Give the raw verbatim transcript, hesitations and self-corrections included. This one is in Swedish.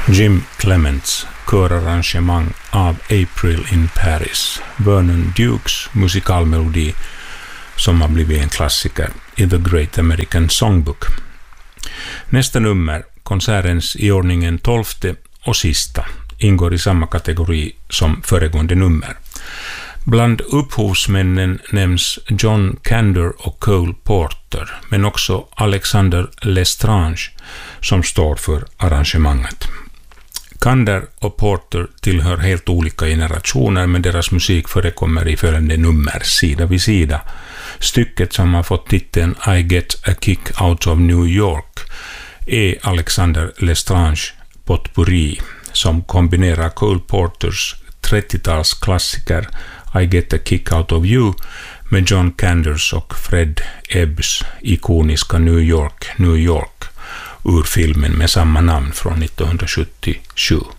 Jim Clements, körarrangemang av April in Paris, Vernon Dukes musikalmelodi som har blivit en klassiker i The Great American Songbook. Nästa nummer, konsertens i ordningen tolfte och sista, ingår i samma kategori som föregående nummer. Bland upphovsmännen nämns John Kander och Cole Porter, men också Alexander Lestrange som står för arrangemanget. Kander och Porter tillhör helt olika generationer, men deras musik förekommer i följande nummer sida vid sida. Stycket som har fått titeln I Get a Kick Out of New York är Alexander Lestrange potpourri som kombinerar Cole Porters trettiotalsklassiker I Get a Kick Out of You med John Kanders och Fred Ebbs ikoniska New York, New York ur filmen med samma namn från nittonhundrasjuttiosju.